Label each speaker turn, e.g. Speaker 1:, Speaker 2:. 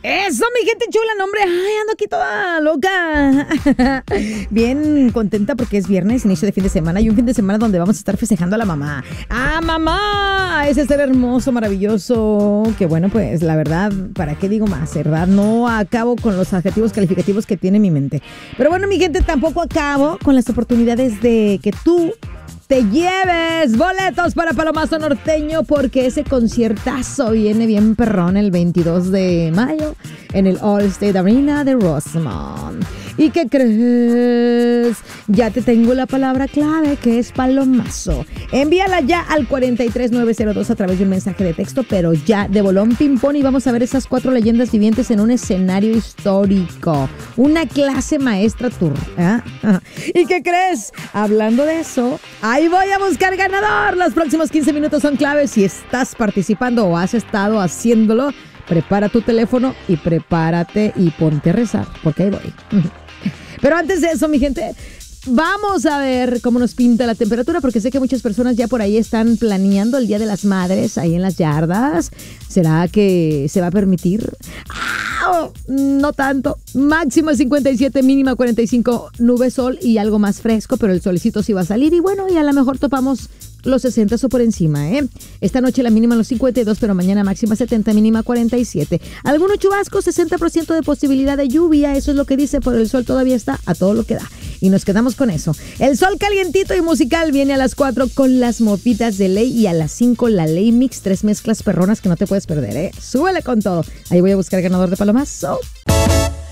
Speaker 1: Eso, mi gente chula, no, hombre. Ay, ando aquí toda loca. Bien contenta porque es viernes, inicio de fin de semana. Y un fin de semana donde vamos a estar festejando a la mamá. ¡Ah, mamá! Ese ser hermoso, maravilloso. Que bueno, pues la verdad, ¿para qué digo más? ¿Verdad? No acabo con los adjetivos calificativos que tiene mi mente. Pero bueno, mi gente, tampoco acabo con las oportunidades de que tú te lleves boletos para Palomazo Norteño, porque ese conciertazo viene bien perrón el 22 de mayo en el All State Arena de Rosemont. ¿Y qué crees? Ya te tengo la palabra clave, que es palomazo. Envíala ya al 43902 a través de un mensaje de texto, pero ya de bolón ping-pong, y vamos a ver esas 4 leyendas vivientes en un escenario histórico. Una clase maestra tour. ¿Y qué crees? Hablando de eso, ahí voy a buscar ganador. Los próximos 15 minutos son claves. Si estás participando o has estado haciéndolo, prepara tu teléfono y prepárate y ponte a rezar, porque ahí voy. Pero antes de eso, mi gente, vamos a ver cómo nos pinta la temperatura, porque sé que muchas personas ya por ahí están planeando el Día de las Madres ahí en las yardas. ¿Será que se va a permitir? No tanto. Máxima 57, mínima 45, nube, sol y algo más fresco, pero el solecito sí va a salir. Y bueno, y a lo mejor topamos los 60 o por encima, ¿eh? Esta noche la mínima los 52, pero mañana máxima 70, mínima 47. Algunos chubascos, 60% de posibilidad de lluvia. Eso es lo que dice, pero el sol todavía está a todo lo que da. Y nos quedamos con eso. El sol calientito y musical viene a las 4 con las mopitas de ley, y a las 5 la ley mix, 3 mezclas perronas que no te puedes perder, ¿eh? Súbele con todo. Ahí voy a buscar ganador de Palomazo.